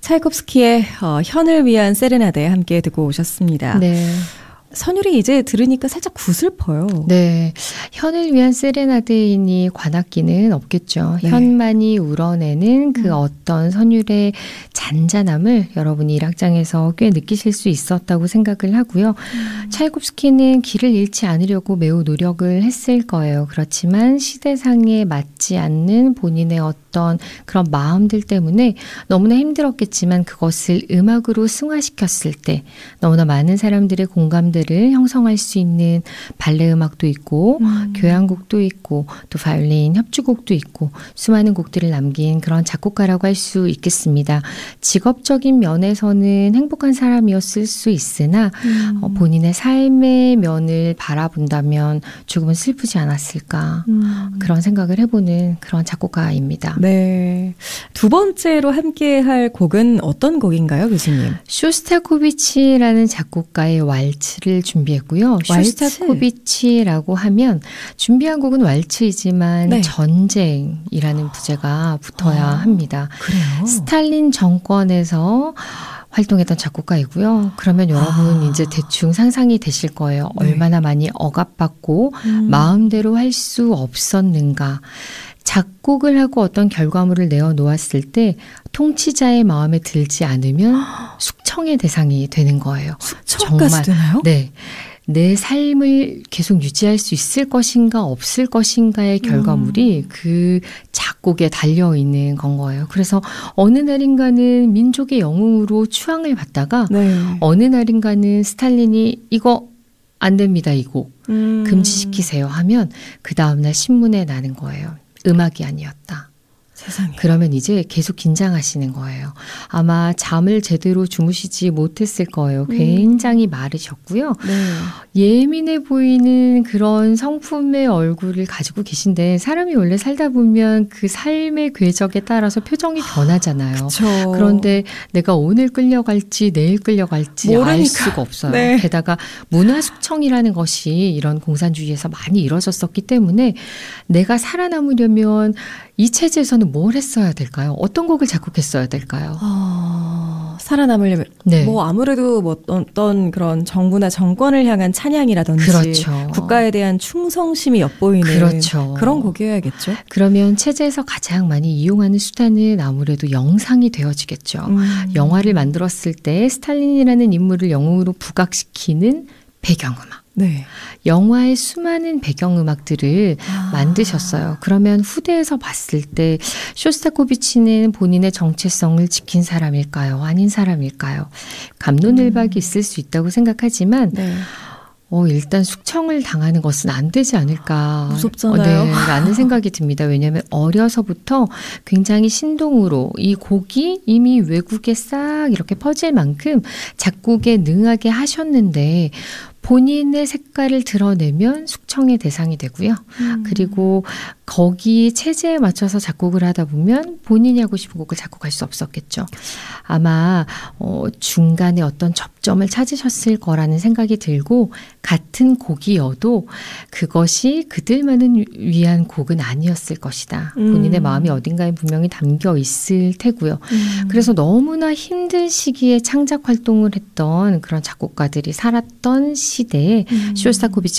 차이콥스키의 현을 위한 세레나데 함께 듣고 오셨습니다. 네. 선율이 이제 들으니까 살짝 구슬퍼요. 네. 현을 위한 세레나데이니 관악기는 없겠죠. 네. 현만이 우러내는 그 어떤 선율의 잔잔함을 여러분이 일악장에서 꽤 느끼실 수 있었다고 생각을 하고요. 차이콥스키는 길을 잃지 않으려고 매우 노력을 했을 거예요. 그렇지만 시대상에 맞지 않는 본인의 어떤 그런 마음들 때문에 너무나 힘들었겠지만 그것을 음악으로 승화시켰을 때 너무나 많은 사람들의 공감들을 형성할 수 있는 발레 음악도 있고 교향곡도 있고 또 바이올린 협주곡도 있고 수많은 곡들을 남긴 그런 작곡가라고 할 수 있겠습니다. 직업적인 면에서는 행복한 사람이었을 수 있으나 본인의 삶의 면을 바라본다면 조금은 슬프지 않았을까 그런 생각을 해보는 그런 작곡가입니다. 네. 두 번째로 함께 할 곡은 어떤 곡인가요, 교수님? 쇼스타코비치라는 작곡가의 왈츠를 준비했고요. 왈츠? 쇼스타코비치라고 하면 준비한 곡은 왈츠이지만 네. 전쟁이라는 부제가 붙어야 합니다. 그래요? 스탈린 정권에서 활동했던 작곡가이고요. 그러면 여러분 이제 대충 상상이 되실 거예요. 네. 얼마나 많이 억압받고 마음대로 할 수 없었는가. 작곡을 하고 어떤 결과물을 내어놓았을 때 통치자의 마음에 들지 않으면 숙청의 대상이 되는 거예요. 숙청까지 되나요? 네. 내 삶을 계속 유지할 수 있을 것인가 없을 것인가의 결과물이 그 작곡에 달려있는 건 거예요. 그래서 어느 날인가는 민족의 영웅으로 추앙을 받다가 네. 어느 날인가는 스탈린이 이거 안 됩니다. 이 곡 금지시키세요 하면 그 다음날 신문에 나는 거예요. 음악이 아니었다. 세상에. 그러면 이제 계속 긴장하시는 거예요. 아마 잠을 제대로 주무시지 못했을 거예요. 굉장히 마르셨고요. 네. 예민해 보이는 그런 성품의 얼굴을 가지고 계신데 사람이 원래 살다 보면 그 삶의 궤적에 따라서 표정이 변하잖아요. 그쵸. 그런데 내가 오늘 끌려갈지 내일 끌려갈지 모르니까. 알 수가 없어요. 네. 게다가 문화숙청이라는 것이 이런 공산주의에서 많이 이뤄졌었기 때문에 내가 살아남으려면 이 체제에서는 뭘 했어야 될까요? 어떤 곡을 작곡했어야 될까요? 살아남으려면 네. 뭐 아무래도 뭐 어떤 그런 정부나 정권을 향한 찬양이라든지 그렇죠. 국가에 대한 충성심이 엿보이는 그렇죠. 그런 곡이어야겠죠. 그러면 체제에서 가장 많이 이용하는 수단은 아무래도 영상이 되어지겠죠. 영화를 만들었을 때 스탈린이라는 인물을 영웅으로 부각시키는 배경음악. 네. 영화의 수많은 배경음악들을 만드셨어요. 그러면 후대에서 봤을 때 쇼스타코비치는 본인의 정체성을 지킨 사람일까요? 아닌 사람일까요? 갑론을박이 있을 수 있다고 생각하지만 네. 일단 숙청을 당하는 것은 안 되지 않을까. 무섭잖아요. 네, 라는 생각이 듭니다. 왜냐하면 어려서부터 굉장히 신동으로 이 곡이 이미 외국에 싹 이렇게 퍼질 만큼 작곡에 능하게 하셨는데 본인의 색깔을 드러내면 숙청의 대상이 되고요. 그리고 거기 체제에 맞춰서 작곡을 하다 보면 본인이 하고 싶은 곡을 작곡할 수 없었겠죠. 아마 중간에 어떤 접점을 찾으셨을 거라는 생각이 들고 같은 곡이어도 그것이 그들만을 위한 곡은 아니었을 것이다. 본인의 마음이 어딘가에 분명히 담겨 있을 테고요. 그래서 너무나 힘든 시기에 창작 활동을 했던 그런 작곡가들이 살았던 시대에 쇼스타코비치